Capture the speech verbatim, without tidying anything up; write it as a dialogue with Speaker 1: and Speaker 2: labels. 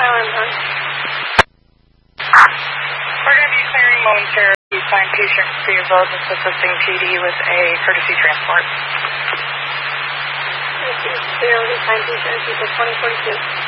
Speaker 1: Island, huh?
Speaker 2: We're going to be clearing momentarily. Signed patient free as well as assisting P D with a courtesy transport.
Speaker 1: This is clear with signed patient, twenty forty-two.